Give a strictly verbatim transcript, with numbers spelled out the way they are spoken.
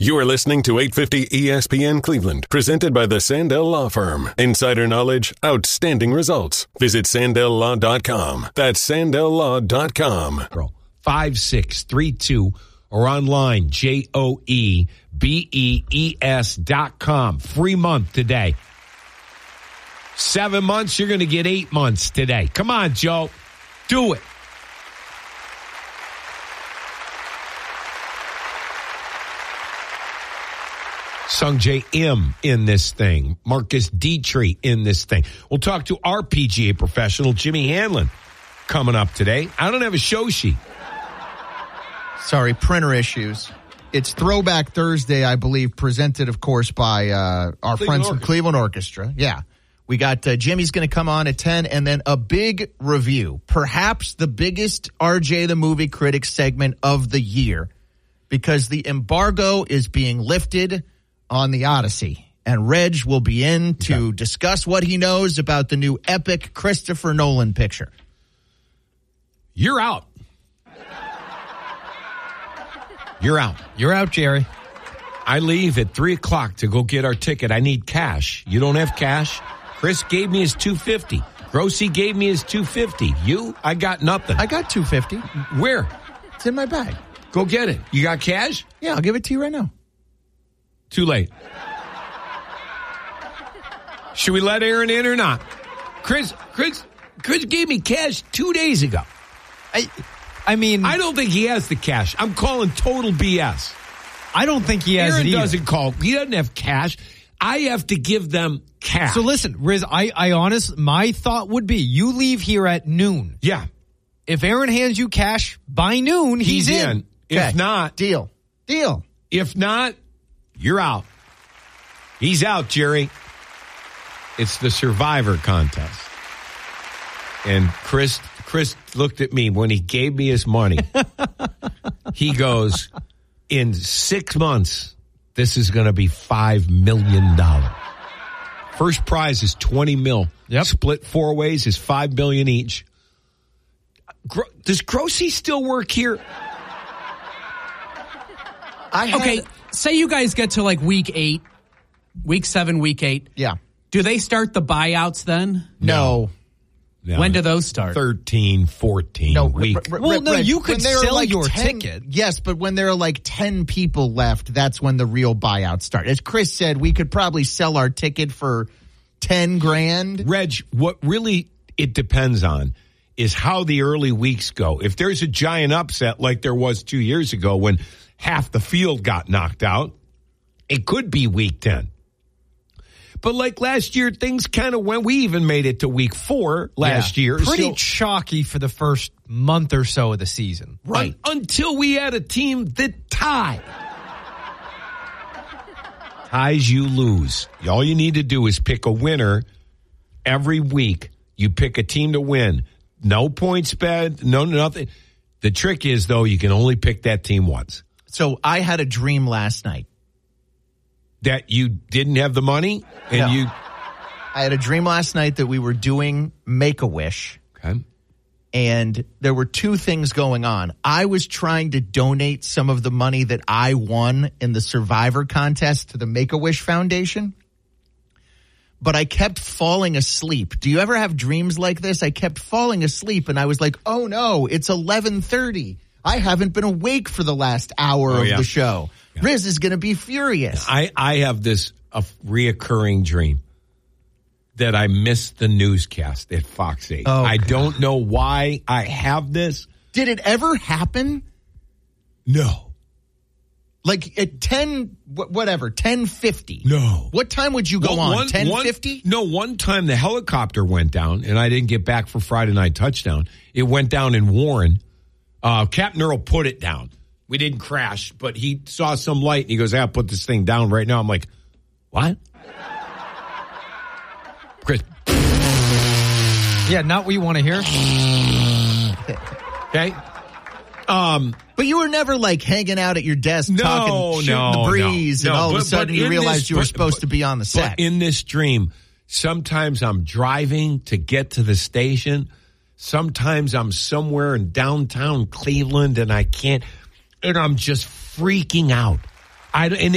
You are listening to eight fifty E S P N Cleveland, presented by the Sandell Law Firm. Insider knowledge, outstanding results. Visit Sandell Law dot com. That's Sandell Law dot com. five six three two or online, J O E B E E S dot com. Free month today. Seven months, you're going to get eight months today. Come on, Joe. Do it. Sung J M in this thing. Marcus Dietrich in this thing. We'll talk to our P G A professional, Jimmy Hanlon, coming up today. I don't have a show sheet. Sorry, printer issues. It's Throwback Thursday, I believe, presented, of course, by uh, our Cleveland friends from Orchestra. Cleveland Orchestra. Yeah. We got uh, Jimmy's going to come on at ten, and then a big review. Perhaps the biggest R J the Movie Critic segment of the year, because the embargo is being lifted on the Odyssey. And Reg will be in to okay. discuss what he knows about the new epic Christopher Nolan picture. You're out. You're out. You're out, Jerry. I leave at three o'clock to go get our ticket. I need cash. You don't have cash? Chris gave me his two hundred fifty dollars. Grossi gave me his two hundred fifty dollars. You? I got nothing. I got two hundred fifty dollars. Where? It's in my bag. Go get it. You got cash? Yeah, I'll give it to you right now. Too late. Should we let Aaron in or not? Chris, Chris, Chris gave me cash two days ago. I, I mean, I don't think he has the cash. I'm calling total B S. I don't think he has Aaron it either. doesn't call. He doesn't have cash. I have to give them cash. So listen, Riz, I, I honest, my thought would be you leave here at noon. Yeah. If Aaron hands you cash by noon, he's, he's in. in. If okay. not, deal. Deal. If not, you're out. He's out, Jerry. It's the Survivor contest. And Chris Chris looked at me when he gave me his money. He goes, in six months, this is going to be five million dollars. First prize is twenty mil. Yep. Split four ways is five million each. Gro- Does Grossi still work here? I had, okay, say you guys get to like week eight, week seven, week eight. Yeah. Do they start the buyouts then? No. No. When do those start? thirteen, fourteen No, week. R- R- Well, no, Reg, you could when there are sell like your ten ticket. Yes, but when there are like ten people left, that's when the real buyouts start. As Chris said, we could probably sell our ticket for ten grand. Reg, what really it depends on is how the early weeks go. If there's a giant upset like there was two years ago when half the field got knocked out, it could be week ten. But like last year, things kind of went. We even made it to week four last Yeah. year. Pretty So- chalky for the first month or so of the season. Right. Un- until we had a team that tied. Ties, you lose. All you need to do is pick a winner every week. You pick a team to win. No points spread, no nothing. The trick is, though, you can only pick that team once. So I had a dream last night. That you didn't have the money, and No. you... I had a dream last night that we were doing Make-A-Wish. Okay. And there were two things going on. I was trying to donate some of the money that I won in the Survivor contest to the Make-A-Wish Foundation. But I kept falling asleep. Do you ever have dreams like this? I kept falling asleep, and I was like, oh, no, it's eleven thirty. I haven't been awake for the last hour Oh, of yeah. the show. Yeah. Riz is going to be furious. I, I have this a reoccurring dream that I missed the newscast at Fox eight. Oh, I God. don't know why I have this. Did it ever happen? No. Like at ten, wh- whatever, ten fifty. No. What time would you go Well, on? one- ten one- fifty? No, one time the helicopter went down, and I didn't get back for Friday night touchdown. It went down in Warren. Uh, Captain Earl put it down. We didn't crash, but he saw some light, and he goes, I'll put this thing down right now. I'm like, what? Chris. Yeah, not what you want to hear. Okay. Um, But you were never like hanging out at your desk No, talking, shooting no, the breeze, no, and no, all of a but- sudden but you in realized this- you were but- supposed but- to be on the set. But in this dream, sometimes I'm driving to get to the station. Sometimes I'm somewhere in downtown Cleveland and I can't, and I'm just freaking out. I, and